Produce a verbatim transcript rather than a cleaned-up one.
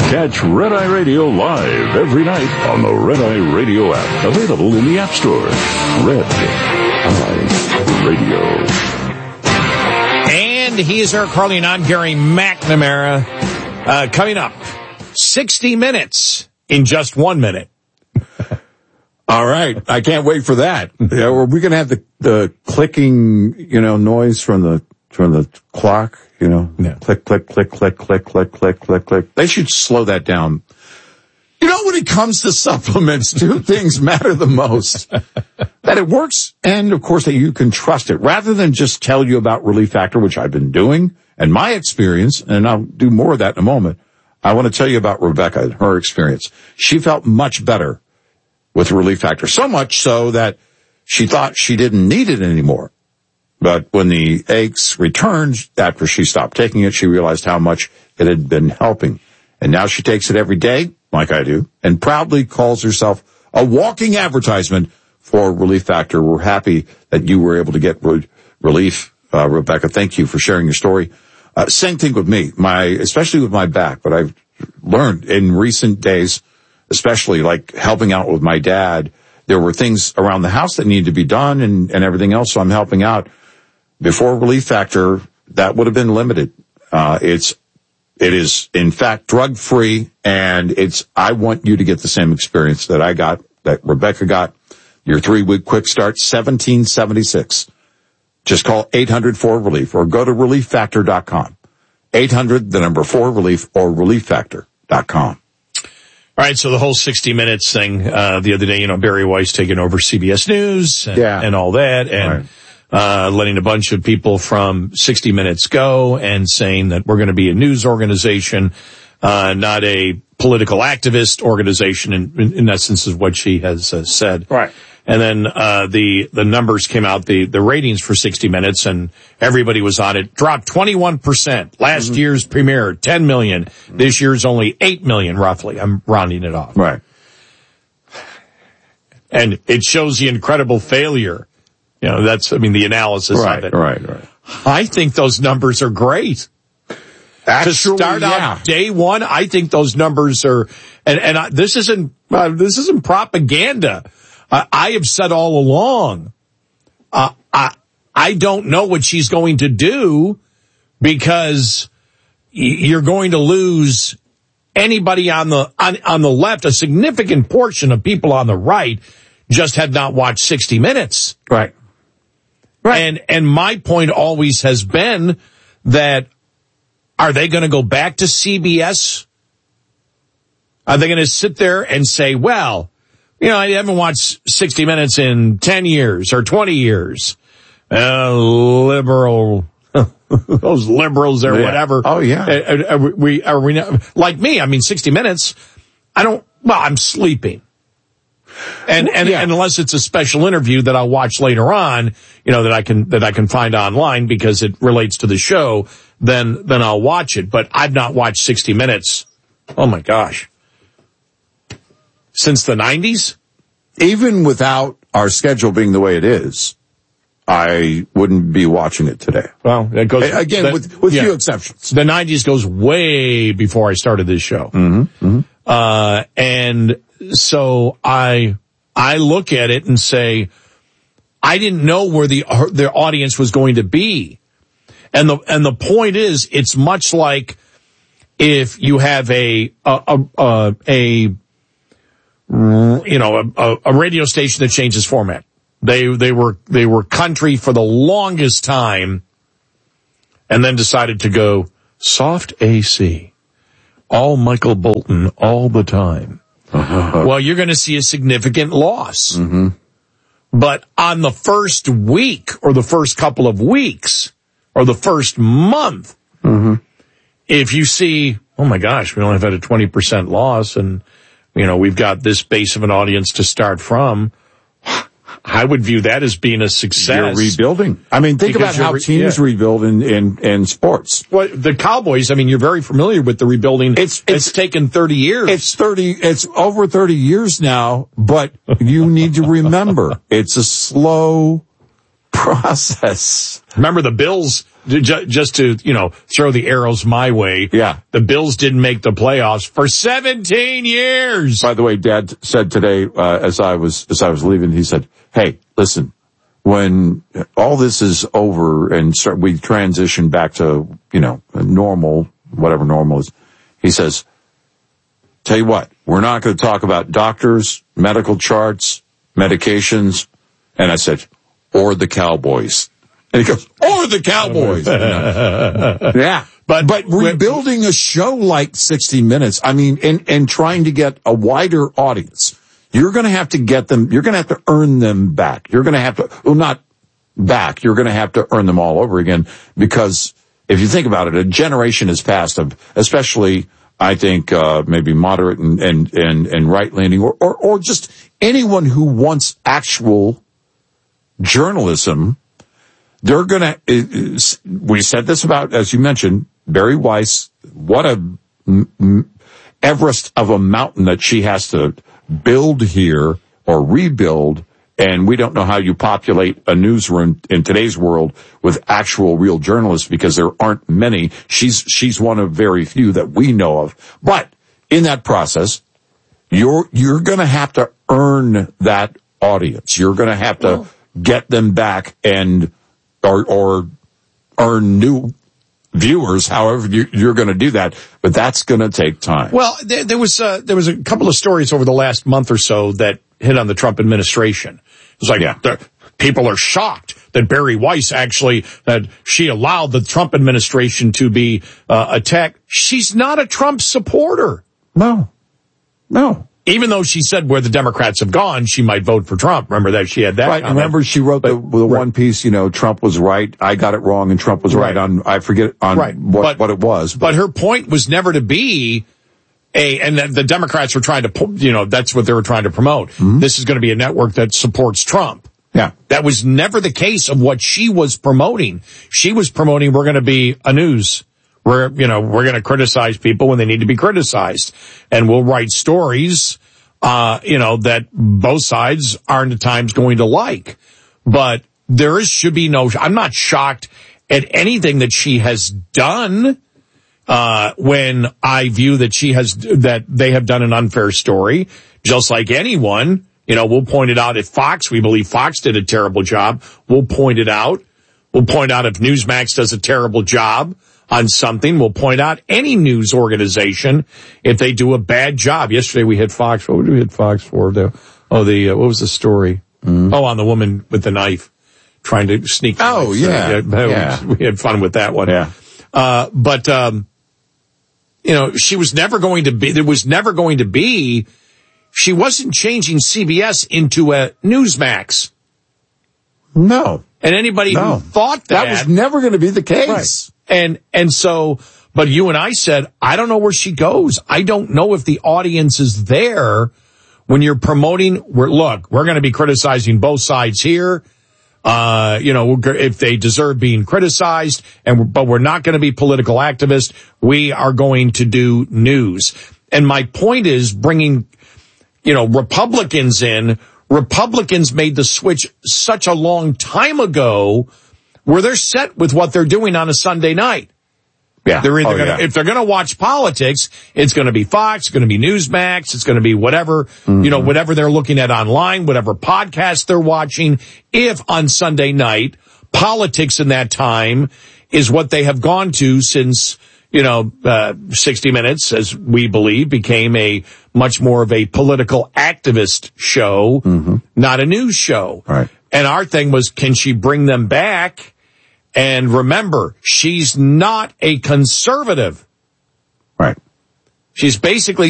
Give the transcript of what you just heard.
Catch Red Eye Radio live every night on the Red Eye Radio app. Available in the App Store. Red Eye Radio. And he is Eric Carly, and I'm Gary McNamara. Uh, coming up, sixty minutes in just one minute. All right. I can't wait for that. Yeah, are we going to have the, the clicking, you know, noise from the, from the clock? You know, yeah. click, click, click, click, click, click, click, click, click. They should slow that down. You know, when it comes to supplements, two things matter the most. That it works, and, of course, that you can trust it. Rather than just tell you about Relief Factor, which I've been doing, and my experience, and I'll do more of that in a moment, I want to tell you about Rebecca and her experience. She felt much better with Relief Factor, so much so that she thought she didn't need it anymore. But when the aches returned after she stopped taking it, she realized how much it had been helping. And now she takes it every day, like I do, and proudly calls herself a walking advertisement for Relief Factor. We're happy that you were able to get re- relief. Uh, Rebecca, thank you for sharing your story. Uh, same thing with me, my, especially with my back, but I've learned in recent days, especially like helping out with my dad, there were things around the house that needed to be done and, and everything else, so I'm helping out. Before Relief Factor, that would have been limited. Uh, it's, it is, in fact, drug-free, and it's, I want you to get the same experience that I got, that Rebecca got. Your three-week quick start, seventeen seventy-six. Just call eight hundred four relief or go to relief factor dot com. eight hundred, the number four relief, or relief factor dot com. All right, so the whole sixty minutes thing, uh, the other day, you know, Barry Weiss taking over C B S News and, yeah. and all that, and right. Uh, letting a bunch of people from sixty minutes go and saying that we're going to be a news organization, uh, not a political activist organization, in, in, in essence is what she has uh, said. Right. And then, uh, the, the numbers came out, the, the ratings for sixty minutes, and everybody was on it, dropped twenty-one percent. Last mm-hmm. year's premiere, ten million. Mm-hmm. This year's only eight million, roughly. I'm rounding it off. Right. And it shows the incredible failure. You know, that's, I mean, the analysis right, of it. Right, right, right. I think those numbers are great. Actually, to start yeah. out day one, I think those numbers are, and, and I, this isn't, uh, this isn't propaganda. Uh, I have said all along, uh, I, I don't know what she's going to do because you're going to lose anybody on the, on, on the left. A significant portion of people on the right just had not watched sixty minutes. Right. Right. And, and my point always has been that are they going to go back to C B S? Are they going to sit there and say, well, you know, I haven't watched sixty minutes in ten years or twenty years. Uh, liberal, those liberals or yeah. whatever. Oh, yeah. Are, are we, are we not, like me, I mean, sixty minutes, I don't, well, I'm sleeping. And, and, yeah. and unless it's a special interview that I'll watch later on, you know, that I can, that I can find online because it relates to the show, then, then I'll watch it. But I've not watched sixty minutes. Oh my gosh. Since the nineties? Even without our schedule being the way it is, I wouldn't be watching it today. Well, it goes again the, with, with yeah. few exceptions. The nineties goes way before I started this show. Mm-hmm. Mm-hmm. Uh, and so I, I look at it and say, I didn't know where the, the audience was going to be. And the, and the point is, it's much like if you have a, a, a, a you know, a, a radio station that changes format. They, they were, they were country for the longest time and then decided to go soft A C. All Michael Bolton all the time. Uh-huh. Well, you're going to see a significant loss. Mm-hmm. But on the first week or the first couple of weeks or the first month, mm-hmm. if you see, oh my gosh, we only have had a twenty percent loss and, you know, we've got this base of an audience to start from, I would view that as being a success. You're rebuilding. I mean, think Because about how re- teams yeah. rebuild in, in, in sports. Well, the Cowboys, I mean, you're very familiar with the rebuilding. It's, it's, it's taken thirty years. It's thirty, it's over thirty years now, but you need to remember, it's a slow process. Remember the Bills, j- just to, you know, throw the arrows my way. Yeah. The Bills didn't make the playoffs for seventeen years. By the way, Dad said today, uh, as I was, as I was leaving, he said, hey, listen, when all this is over and start, we transition back to, you know, normal, whatever normal is, he says, tell you what, we're not going to talk about doctors, medical charts, medications. And I said, or the Cowboys. And he goes, or the Cowboys. Yeah. But, but rebuilding a show like sixty minutes, I mean, and, and trying to get a wider audience, you're going to have to get them, you're going to have to earn them back. You're going to have to, well, not back, you're going to have to earn them all over again, because if you think about it, a generation has passed of, especially, I think, uh, maybe moderate and, and, and, and right-leaning, or, or, or just anyone who wants actual journalism. They're going to, we said this about, as you mentioned, Barry Weiss, what a m- Everest of a mountain that she has to build here or rebuild. And we don't know how you populate a newsroom in today's world with actual real journalists, because there aren't many. She's, she's one of very few that we know of. But in that process, you're, you're going to have to earn that audience. You're going to have to well, get them back and, or, or earn new viewers, however you, you're going to do that, but that's going to take time. Well, there, there was uh, there was a couple of stories over the last month or so that hit on the Trump administration. It was like, yeah. the, people are shocked that Barry Weiss actually, that she allowed the Trump administration to be uh, attacked. She's not a Trump supporter. No, no. Even though she said where the Democrats have gone, she might vote for Trump. Remember that she had that. Right. Remember she wrote the, the right. one piece, you know, Trump was right. I got it wrong and Trump was right, right on, I forget on right. what, but, what it was. But, but her point was never to be a, and the, the Democrats were trying to, you know, that's what they were trying to promote. Mm-hmm. This is going to be a network that supports Trump. Yeah. That was never the case of what she was promoting. She was promoting, we're going to be a news. We're, you know, we're going to criticize people when they need to be criticized. And we'll write stories, uh, you know, that both sides aren't at times going to like. But there is, should be no, I'm not shocked at anything that she has done, uh, when I view that she has, that they have done an unfair story, just like anyone. You know, we'll point it out at Fox. We believe Fox did a terrible job. We'll point it out. We'll point out if Newsmax does a terrible job on something. We'll point out any news organization if they do a bad job. Yesterday we hit Fox. What did we hit Fox for? The, oh, the, uh, what was the story? Mm-hmm. Oh, on the woman with the knife trying to sneak. Oh, yeah. yeah. yeah. We had fun with that one. Yeah. Uh, but, um, you know, she was never going to be, there was never going to be, she wasn't changing C B S into a Newsmax. No. And anybody no. who thought that. That was never going to be the case. Right. And, and so, but you and I said, I don't know where she goes. I don't know if the audience is there when you're promoting, we're, look, we're going to be criticizing both sides here. Uh, you know, if they deserve being criticized, and, but we're not going to be political activists. We are going to do news. And my point is bringing, you know, Republicans in. Republicans made the switch such a long time ago where they're set with what they're doing on a Sunday night. Yeah. They're either oh, gonna, yeah. if they're going to watch politics, it's going to be Fox, it's going to be Newsmax, it's going to be whatever, mm-hmm. you know, whatever they're looking at online, whatever podcast they're watching. If on Sunday night, politics in that time is what they have gone to since, you know, uh, sixty minutes, as we believe, became a much more of a political activist show, mm-hmm. not a news show. Right. And our thing was, can she bring them back? And remember, she's not a conservative. Right. She's basically